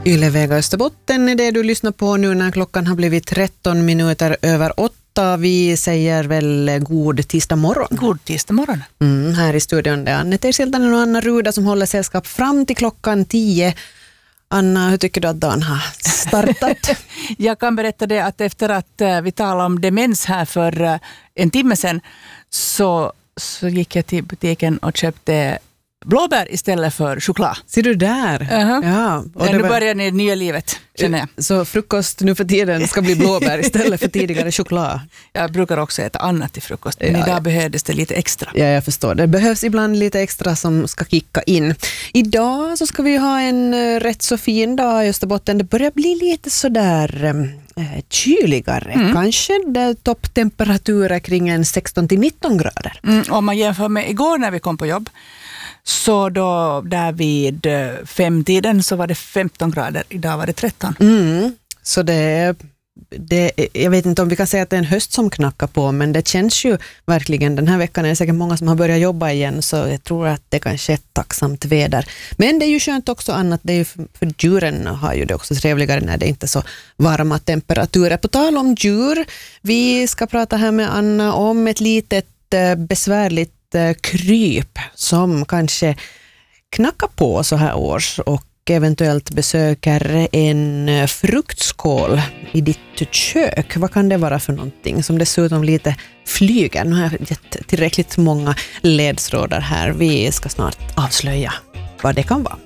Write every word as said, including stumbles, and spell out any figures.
Yle Vega Österbotten är det du lyssnar på nu när klockan har blivit tretton minuter över åtta. Vi säger väl god tisdag morgon. God tisdag morgon. Mm, här i studion det är Anette Siltanen och Anna Ruda som håller sällskap fram till klockan tio. Anna, hur tycker du att dagen har startat? Jag kan berätta det att efter att vi talade om demens här för en timme sedan så, så gick jag till butiken och köpte blåbär istället för choklad. Ser du där? Uh-huh. Ja, och nu var... börjar ni det nya livet, känner jag. Så frukost nu för tiden ska bli blåbär istället för tidigare choklad. Jag brukar också äta annat till frukost, men ja, idag ja. behövdes det lite extra. Ja, jag förstår. Det behövs ibland lite extra som ska kicka in. Idag så ska vi ha en rätt så fin dag i Österbotten. Det börjar bli lite sådär äh, kyligare. Mm. Kanske det topptemperaturer kring en sexton till nitton grader. Mm, om man jämför med igår när vi kom på jobb. Så då där vid femtiden så var det femton grader, idag var det tretton. Mm, så det, det, jag vet inte om vi kan säga att det är en höst som knackar på, men det känns ju verkligen, den här veckan är det säkert många som har börjat jobba igen, så jag tror att det kanske är ett tacksamt väder. Men det är ju skönt också annat, det är ju för, för djuren har ju det också trevligare när det inte är så varma temperaturer. På tal om djur, vi ska prata här med Anna om ett litet besvärligt kryp som kanske knackar på så här års och eventuellt besöker en fruktskål i ditt kök. Vad kan det vara för någonting som dessutom lite flyger? Nu har jag gett tillräckligt många ledtrådar här. Vi ska snart avslöja vad det kan vara.